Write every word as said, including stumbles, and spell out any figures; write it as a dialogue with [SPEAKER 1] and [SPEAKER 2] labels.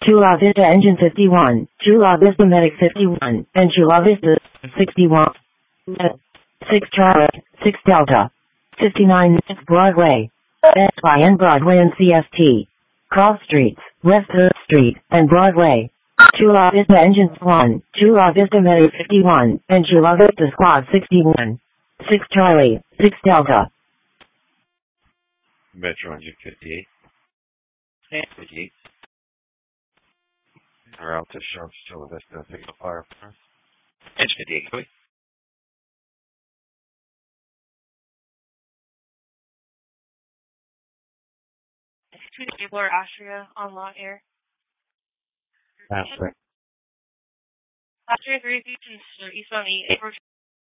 [SPEAKER 1] Chula Vista Engine fifty-one, Chula Vista Medic fifty-one, and Chula Vista sixty-one. six Charlie, six Delta. fifty-nine Broadway. Best Buy and Broadway and C S T. Cross Streets, West third Street, and Broadway. Chula Vista Engine one, Chula Vista Medic fifty-one, and Chula Vista Squad sixty-one. six Charlie, six Delta.
[SPEAKER 2] Metro Engine fifty-eight. And fifty-eight. Route to Sharp, Chula Vista, Signal Fire Force. Engine fifty-eight, please.
[SPEAKER 3] People are Austria on Lot Air.
[SPEAKER 2] Astray.
[SPEAKER 3] Austria three feet eastbound eight.